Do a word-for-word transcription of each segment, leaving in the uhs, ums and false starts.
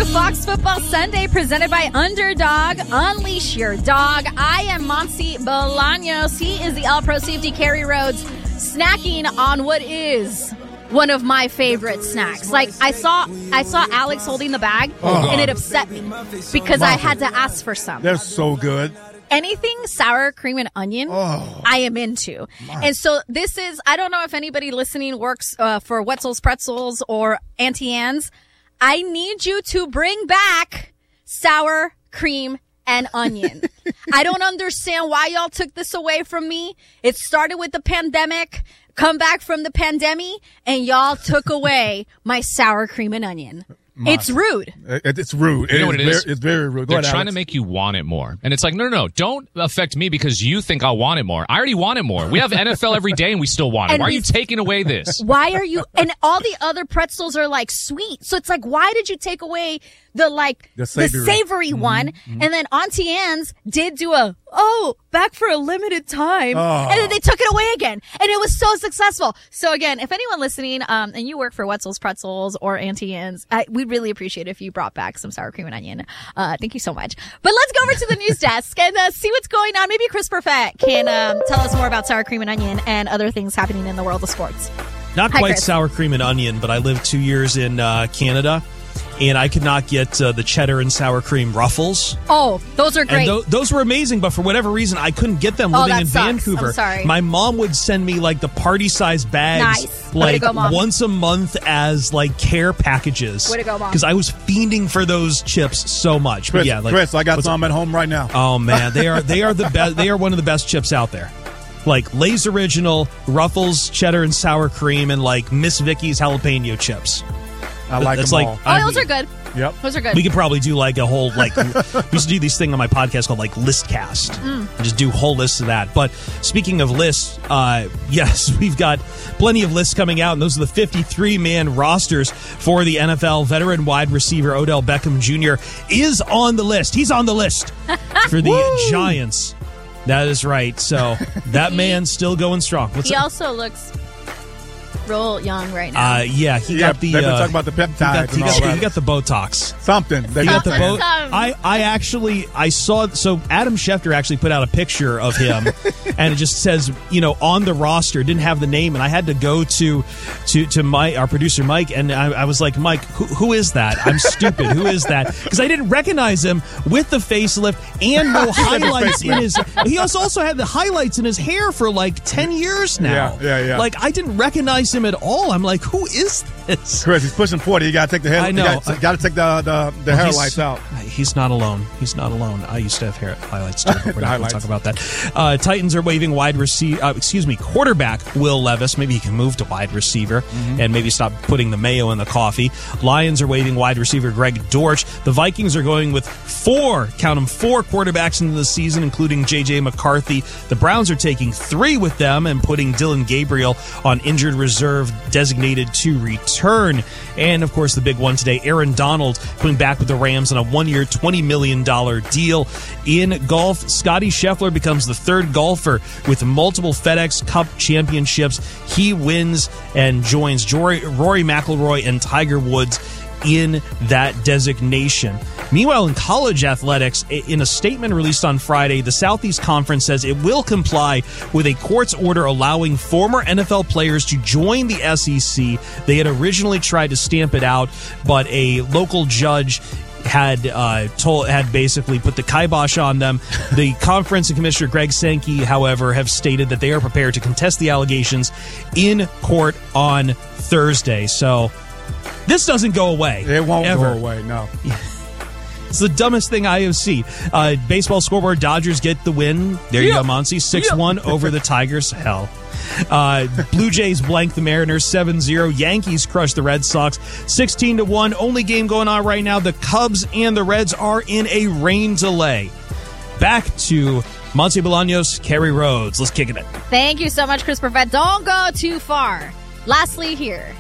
Fox Football Sunday presented by Underdog. Unleash your dog. I am Monty Bolaños. He is the All-Pro Safety Kerry Rhodes, snacking on what is one of my favorite snacks. Like, I saw I saw Alex holding the bag, oh, and it upset me because I had to ask for some. They're so good. Anything sour cream and onion, oh, I am into. My. And so this is, I don't know if anybody listening works uh, for Wetzel's Pretzels or Auntie Anne's. I need you to bring back sour cream and onion. I don't understand why y'all took this away from me. It started with the pandemic, come back from the pandemic, and y'all took away my sour cream and onion. My. It's rude. It's rude. You it know what it very, is? It's very rude. Go They're ahead, trying Alex. to make you want it more. And it's like, no, no, no. Don't affect me because you think I want it more. I already want it more. We have N F L every day and we still want it. And why are you taking away this? Why are you? And all the other pretzels are like sweet. So it's like, why did you take away the like the savory, the savory mm-hmm, one? Mm-hmm. And then Auntie Anne's did do a, oh, back for a limited time. Oh. And then they took it away again. And it was so successful. So again, if anyone listening, um, and you work for Wetzel's Pretzels or Auntie Anne's, I, we'd really appreciate it if you brought back some sour cream and onion. Uh, thank you so much. But let's go over to the news desk and uh, see what's going on. Maybe Chris Perfett can um, tell us more about sour cream and onion and other things happening in the world of sports. Not Hi, quite Chris. sour cream and onion, but I lived two years in uh, Canada, and I could not get uh, the cheddar and sour cream ruffles. Oh, those are great. And th- those were amazing, but for whatever reason, I couldn't get them Oh, living that in sucks. Vancouver. I'm sorry. My mom would send me like the party-sized bags, Nice. Way like to go, Mom. once a month as like care packages. Way to go, Mom. Because I was fiending for those chips so much. Chris, but yeah, like, Chris, I got some at home right now. Oh man, they are they are the best. They are one of the best chips out there. Like Lay's Original, Ruffles, cheddar and sour cream, and like Miss Vicky's jalapeno chips. I like That's them like, all. oh, those are good. Yep. Those are good. We could probably do like a whole like we used to do these thing on my podcast called like Listcast. Mm. And just do whole lists of that. But speaking of lists, uh, yes, we've got plenty of lists coming out, and those are the fifty-three man rosters for the N F L. Veteran wide receiver Odell Beckham Junior is on the list. He's on the list for the Giants. That is right. So that man's still going strong. What's he up? also looks real young right now. Uh, yeah, he Yeah, got the. they've been uh, talking about the peptides he got, he and all got, that. he got the Botox. Something. They He got the Something. boat. I, I actually I saw so Adam Schefter actually put out a picture of him, and it just says you know on the roster, didn't have the name, and I had to go to to to my our producer Mike, and I, I was like, Mike, who, who is that? I'm stupid. Who is that? Because I didn't recognize him with the facelift and no highlights in his. He also also had the highlights in his hair for like ten years now. Yeah, yeah, yeah. Like I didn't recognize him at all. I'm like, who is this? Chris, he's pushing forty. You got to take the hair. I know. You got to take the the, the Well, hair he's- lights out. He's not alone. He's not alone. I used to have hair highlights too. But we're The not going to highlights. talk about that. Uh, Titans are waiving wide receiver. Uh, excuse me, quarterback Will Levis. Maybe he can move to wide receiver Mm-hmm. and maybe stop putting the mayo in the coffee. Lions are waiving wide receiver Greg Dortch. The Vikings are going with four, count them, four quarterbacks into the season, including J J McCarthy. The Browns are taking three with them and putting Dylan Gabriel on injured reserve, designated to return. And of course, the big one today, Aaron Donald coming back with the Rams on a one-year, twenty million dollars deal. In golf, Scotty Scheffler becomes the third golfer with multiple FedEx Cup championships. He wins and joins Jory, Rory McIlroy and Tiger Woods in that designation. Meanwhile, in college athletics, in a statement released on Friday, the Southeast Conference says it will comply with a court's order allowing former N F L players to join the S E C. They had originally tried to stamp it out, but a local judge had uh, told had basically put the kibosh on them. The conference and Commissioner Greg Sankey, however, have stated that they are prepared to contest the allegations in court on Thursday. So this doesn't go away. It won't ever. go away. No. It's the dumbest thing I have seen. Uh, baseball scoreboard, Dodgers get the win. There you Yeah. go, Monty. six one over the Tigers. Hell. Uh, Blue Jays blank the Mariners seven zero. Yankees crush the Red Sox sixteen to one. Only game going on right now. The Cubs and the Reds are in a rain delay. Back to Monty Bolaños, Kerry Rhodes. Let's kick it in. Thank you so much, Chris Perfett. Don't go too far. Lastly here,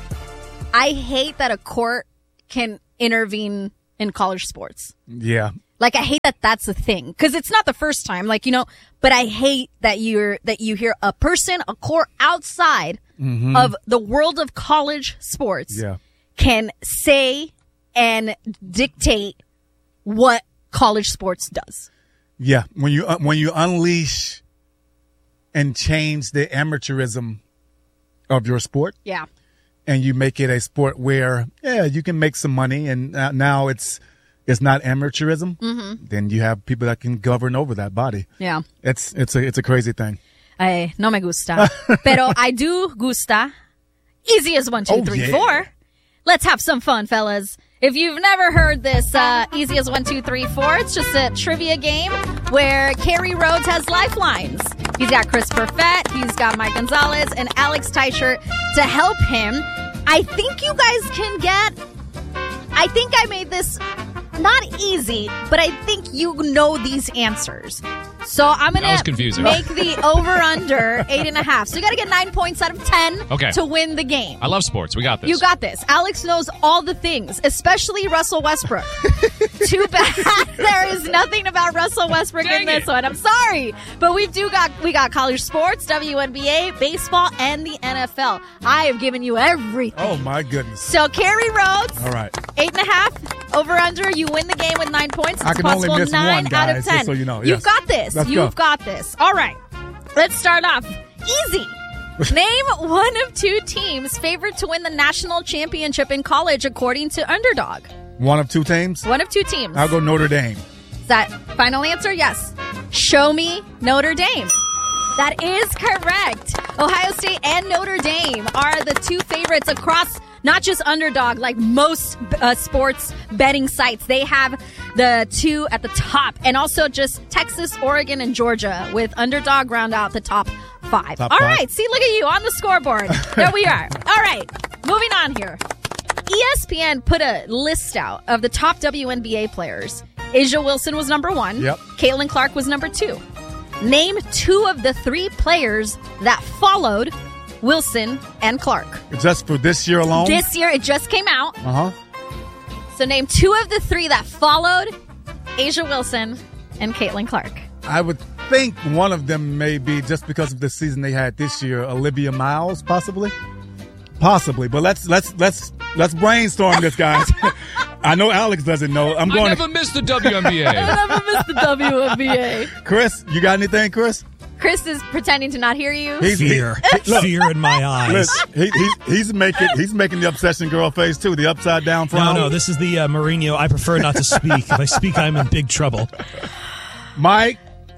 I hate that a court can intervene in college sports. Yeah. Like, I hate that that's a thing. Because it's not the first time. Like, you know, but I hate that you're that you hear a person, a court outside Mm-hmm. of the world of college sports Yeah. can say and dictate what college sports does. Yeah, when you uh, when you unleash and change the amateurism of your sport, Yeah. and you make it a sport where yeah you can make some money, and uh, now it's it's not amateurism. Mm-hmm. Then you have people that can govern over that body. Yeah. It's it's a it's a crazy thing. Ay, no me gusta. Pero I do gusta. Easy as one, two, Oh, three, yeah. four. Let's have some fun, fellas. If you've never heard this, uh, easy as one, two, three, four, it's just a trivia game where Kerry Rhodes has lifelines. He's got Christopher Fett, he's got Mike Gonzalez, and Alex Teichert to help him. I think you guys can get. I think I made this not easy, but I think you know these answers. So I'm That was gonna confusing. make the over under eight and a half. So you got to get nine points out of ten Okay. to win the game. I love sports. We got this. You got this. Alex knows all the things, especially Russell Westbrook. Too bad there is nothing about Russell Westbrook Dang in this it. one. I'm sorry, but we do got we got college sports, W N B A, baseball, and the N F L. I have given you everything. Oh my goodness! So Kerry Rhodes, All right, eight and a half over under. You win the game with nine points. It's I can only possible miss nine one, out of guys, ten. just so you know. You've Yes. got this. Let's You've go. got this. All right. Let's start off easy. Name one of two teams favored to win the national championship in college according to Underdog. one of two teams. One of two teams. I'll go Notre Dame. Is that final answer? Yes. Show me Notre Dame. That is correct. Ohio State and Notre Dame are the two favorites across not just Underdog, like most uh, sports betting sites. They have the two at the top, and also just Texas, Oregon, and Georgia with Underdog round out the top five. Top All five. right, see, look at you on the scoreboard. There we are. All right, moving on here. E S P N put a list out of the top W N B A players. Asia Wilson was number one. Yep. Caitlin Clark was number two. Name two of the three players that followed Wilson and Clark. Just for this year alone. This year, it just came out. Uh huh. So name two of the three that followed Asia Wilson and Caitlin Clark. I would think one of them may be just because of the season they had this year. Olivia Miles, possibly. Possibly, but let's let's let's let's brainstorm this, guys. I know Alex doesn't know. I'm I going never missed the W N B A. I never missed the W N B A. to Chris. You got anything, Chris? Chris is pretending to not hear you. He's Fear. he- look, Fear in my eyes. Listen, he, he's he's making he's making the obsession girl face too. The upside down No, frown. no, this is the uh, Mourinho. I prefer not to speak. If I speak, I'm in big trouble. Mike,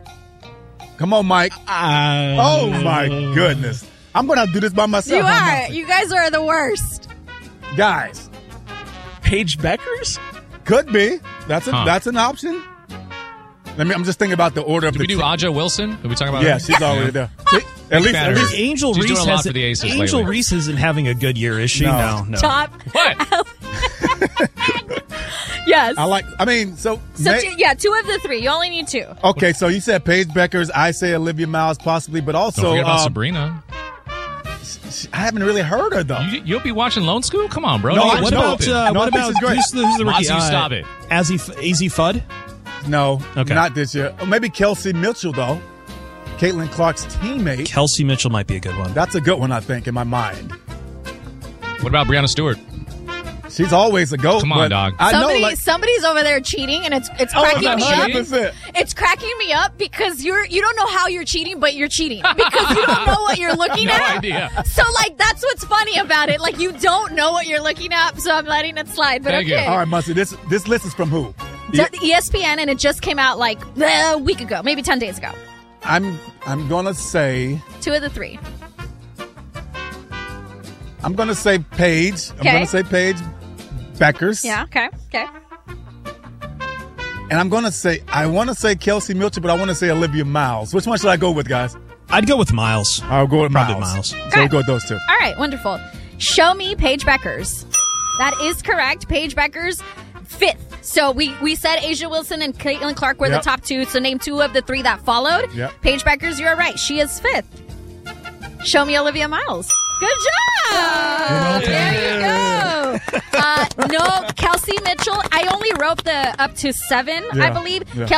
come on, Mike. Uh, Oh my goodness, I'm gonna have to do this by myself. You I'm are. not- You guys are the worst. guys. Paige Beckers? Could be. That's a, Huh. that's an option. Let me. I'm just thinking about the order of Did the. we do te- Aja Wilson? Did we talk about yeah, her? she's already there. See? At least, fan at of her. least Angel She's Reese doing a lot has for the Aces Angel lately. Reese isn't having a good year, is she? No. No, no. Top. What? Yes. I like. I mean, so. So may- two, yeah, two of the three. You only need two. okay, so you said Paige Beckers. I say Olivia Miles, possibly, but Don't also forget about um, Sabrina. she- I haven't really heard her though. You, you'll be watching Lone School? Come on, bro. No, You I- get What no, about open. uh, No, what this about is great. who's the, who's the rookie? Mozzie, stop it. Azzy Azzy Fudd. No, Okay. not this year. Oh, maybe Kelsey Mitchell though. Caitlin Clark's teammate. Kelsey Mitchell might be a good one. That's a good one, I think, in my mind. What about Brianna Stewart? She's always a goat. Come on, but dog. I Somebody, know, like, somebody's over there cheating, and it's it's oh, cracking that me cheating? up. one hundred percent. It's cracking me up because you're you don't know how you're cheating, but you're cheating because you don't know what you're looking No at. idea. So like that's what's funny about it. Like you don't know what you're looking at, so I'm letting it slide. But Thank you. okay, All right, Muncie. This this list is from who? D- E S P N, and it just came out like uh, a week ago, maybe ten days ago. I'm I'm gonna say Two of the three. I'm gonna say Paige. I'm Okay. gonna say Paige Beckers. Yeah. Okay. Okay. And I'm gonna say I want to say Kelsey Mitchell, but I want to say Olivia Miles. Which one should I go with, guys? I'd go with Miles. I'll go with Probably Miles. Miles. So Okay. we'll go with those two. All right. Wonderful. Show me Paige Beckers. That is correct. Paige Beckers, fifth. So we, we said Asia Wilson and Caitlin Clark were Yep. the top two. So name two of the three that followed. Yep. Paige Beckers, you're right. She is fifth. Show me Olivia Miles. Good job. There you go. Uh, no, Kelsey Mitchell. I only wrote the up to seven, I Yeah. believe. Yeah.